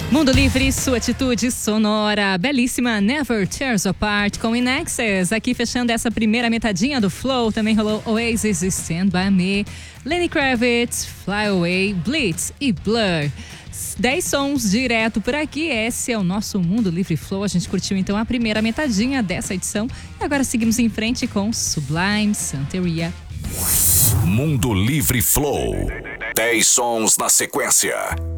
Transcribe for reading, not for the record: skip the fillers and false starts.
Mundo Livre, sua atitude sonora, belíssima Never Tears Apart com Inexes, aqui fechando essa primeira metadinha do Flow, também rolou Oasis, Stand By Me, Lenny Kravitz, Fly Away, Blitz e Blur. 10 sons direto por aqui, esse é o nosso Mundo Livre Flow, a gente curtiu então a primeira metadinha dessa edição e agora seguimos em frente com Sublime, Santeria. Mundo Livre Flow, 10 sons na sequência.